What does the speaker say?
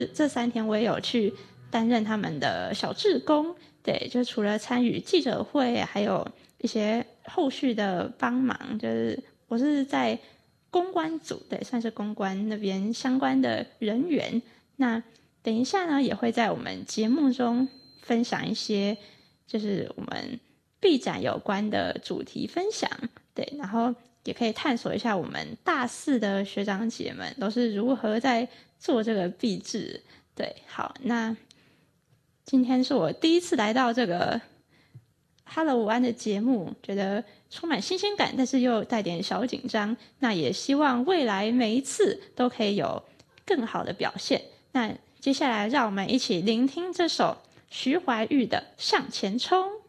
这3天我也有去担任他们的小志工，对，就除了参与记者会，还有一些后续的帮忙，就是我是在公关组，对，算是公关那边相关的人员。那等一下呢，也会在我们节目中分享一些就是我们毕展有关的主题分享，对，然后也可以探索一下我们大4的学长姐们都是如何在做这个毕制。对，好，那今天是我第一次来到这个 Hello 午安的节目，觉得充满新鲜感，但是又带点小紧张。那也希望未来每一次都可以有更好的表现。那接下来让我们一起聆听这首徐怀钰的《向前冲》。